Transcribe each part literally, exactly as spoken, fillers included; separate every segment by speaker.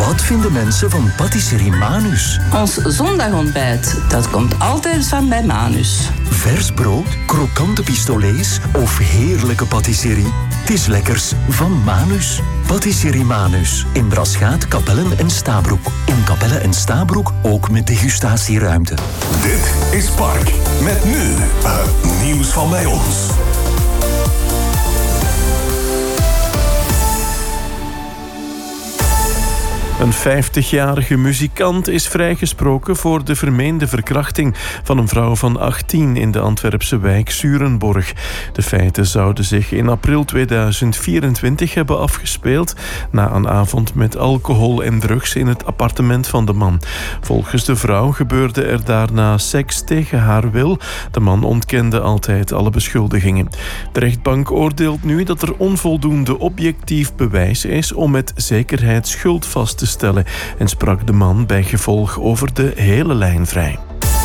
Speaker 1: Wat vinden mensen van patisserie Manus?
Speaker 2: Ons zondagontbijt, dat komt altijd van bij Manus.
Speaker 1: Vers brood, krokante pistolets of heerlijke patisserie? Het is lekkers van Manus. Patisserie Manus. In Braschaat, Kapellen en Stabroek. In Kapellen en Stabroek ook met degustatieruimte.
Speaker 3: Dit is Park. Met nu het nieuws van bij ons.
Speaker 4: Een vijftigjarige muzikant is vrijgesproken voor de vermeende verkrachting van een vrouw van achttien in de Antwerpse wijk Zurenborg. De feiten zouden zich in april tweeduizend vierentwintig hebben afgespeeld na een avond met alcohol en drugs in het appartement van de man. Volgens de vrouw gebeurde er daarna seks tegen haar wil. De man ontkende altijd alle beschuldigingen. De rechtbank oordeelt nu dat er onvoldoende objectief bewijs is om met zekerheid schuld vast te stellen en sprak de man bij gevolg over de hele lijn vrij.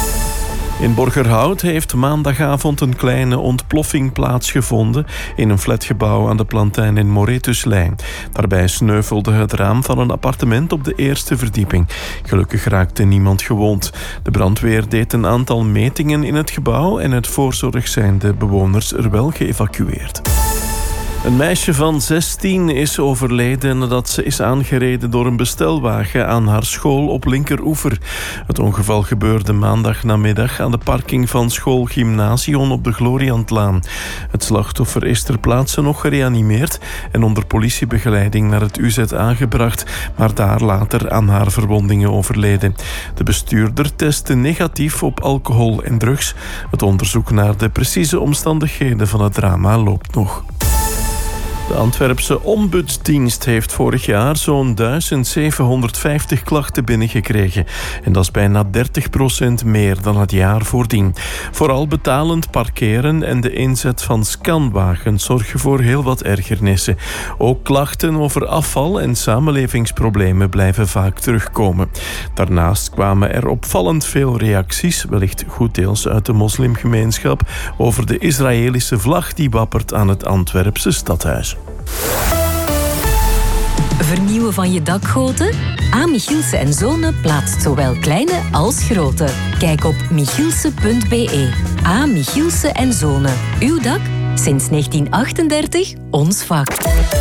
Speaker 4: In Borgerhout heeft maandagavond een kleine ontploffing plaatsgevonden in een flatgebouw aan de Plantijn in Moretuslijn. Daarbij sneuvelde het raam van een appartement op de eerste verdieping. Gelukkig raakte niemand gewond. De brandweer deed een aantal metingen in het gebouw en uit voorzorg zijn de bewoners er wel geëvacueerd. Een meisje van zestien is overleden nadat ze is aangereden door een bestelwagen aan haar school op Linkeroever. Het ongeval gebeurde maandagnamiddag aan de parking van school Gymnasion op de Gloriantlaan. Het slachtoffer is ter plaatse nog gereanimeerd en onder politiebegeleiding naar het U Z A gebracht, maar daar later aan haar verwondingen overleden. De bestuurder testte negatief op alcohol en drugs. Het onderzoek naar de precieze omstandigheden van het drama loopt nog. De Antwerpse ombudsdienst heeft vorig jaar zo'n duizend zevenhonderdvijftig klachten binnengekregen. En dat is bijna dertig procent meer dan het jaar voordien. Vooral betalend parkeren en de inzet van scanwagens zorgen voor heel wat ergernissen. Ook klachten over afval en samenlevingsproblemen blijven vaak terugkomen. Daarnaast kwamen er opvallend veel reacties, wellicht goed deels uit de moslimgemeenschap, over de Israëlische vlag die wappert aan het Antwerpse stadhuis.
Speaker 5: Vernieuwen van je dakgoten? A. Michielse en Zonen plaatst zowel kleine als grote. Kijk op michielse punt b e. A. Michielse en Zonen. Uw dak? Sinds negentien achtendertig ons vak.